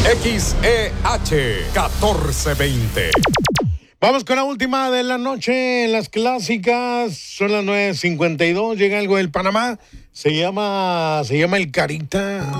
XEH 1420. Vamos con la última de la noche en las clásicas. Son las 9:52. Llega algo del Panamá. Se llama El Carita.